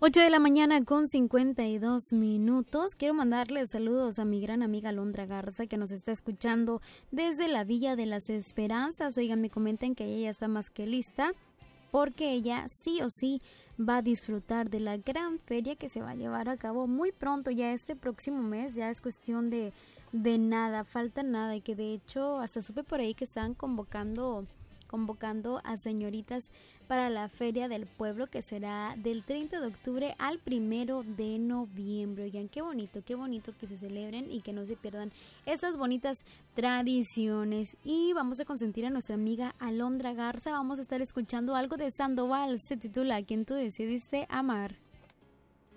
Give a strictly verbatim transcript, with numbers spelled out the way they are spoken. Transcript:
ocho de la mañana con cincuenta y dos minutos. Quiero mandarle saludos a mi gran amiga Alondra Garza, que nos está escuchando desde la Villa de las Esperanzas. Oigan, me comentan que ella ya está más que lista, porque ella sí o sí va a disfrutar de la gran feria que se va a llevar a cabo muy pronto, ya este próximo mes. Ya es cuestión de, de nada, falta nada, y que de hecho hasta supe por ahí que están convocando convocando a señoritas para la Feria del Pueblo, que será del treinta de octubre al primero de noviembre. Oigan, qué bonito, qué bonito que se celebren y que no se pierdan estas bonitas tradiciones. Y vamos a consentir a nuestra amiga Alondra Garza. Vamos a estar escuchando algo de Sandoval, se titula ¿Quién tú decidiste amar?